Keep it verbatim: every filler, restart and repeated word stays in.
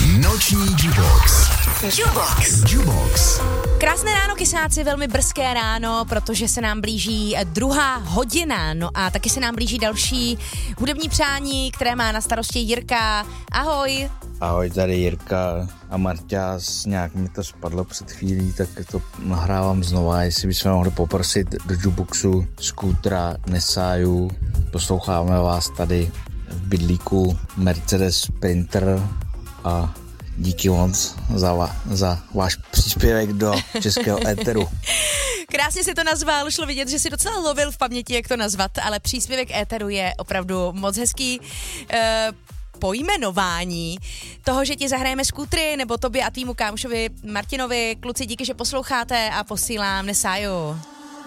Noční Jubox. Jubox. Jubox. Krásné ráno, kysáci, velmi brzké ráno, protože se nám blíží druhá hodina, no a taky se nám blíží další hudební přání, které má na starosti Jirka. Ahoj. Ahoj, tady Jirka a Marťa, nějak mi to spadlo před chvílí, tak to nahrávám znova, jestli bychom mohli poprosit do Juboxu Skútra Nesáju. Posloucháme vás tady v bydlíku Mercedes Sprinter a díky moc za, va, za váš příspěvek do českého éteru. Krásně si to nazval, šlo vidět, že si docela lovil v paměti, jak to nazvat, ale příspěvek éteru je opravdu moc hezký. E, pojmenování toho, že ti zahrajeme skútry, nebo tobě a týmu kámošovi Martinovi. Kluci, díky, že posloucháte a posílám Nesáju.